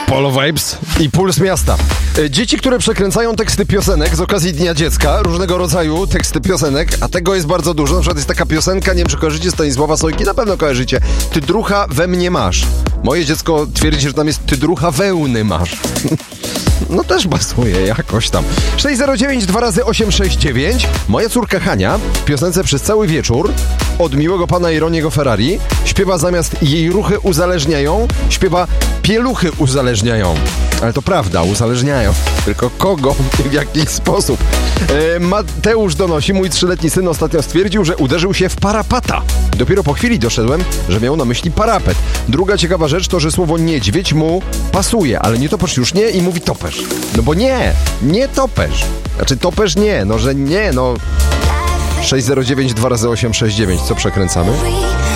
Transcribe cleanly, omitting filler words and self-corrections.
Polo Vibes i Puls Miasta. Dzieci, które przekręcają teksty piosenek z okazji Dnia Dziecka, różnego rodzaju teksty piosenek, a tego jest bardzo dużo. Na przykład jest taka piosenka, nie wiem czy kojarzycie, Stanisława Sojki, na pewno kojarzycie. Ty drucha we mnie masz. Moje dziecko twierdzi, że tam jest ty drucha wełny masz. No też pasuje jakoś tam. 609 2 razy 869. Moja córka Hania w piosence Przez cały wieczór od miłego pana Ironiego Ferrari śpiewa zamiast jej ruchy uzależniają, śpiewa pieluchy uzależniają. Ale to prawda, uzależniają. Tylko kogo i w jaki sposób? Mateusz donosi, mój 3-letni syn ostatnio stwierdził, że uderzył się w parapata. Dopiero po chwili doszedłem, że miał na myśli parapet. Druga ciekawa rzecz to, że słowo niedźwiedź mu pasuje, ale nie topesz już nie i mówi topesz. No bo nie topesz. Znaczy topesz nie, no że nie, no. 609 2 razy 869, co przekręcamy?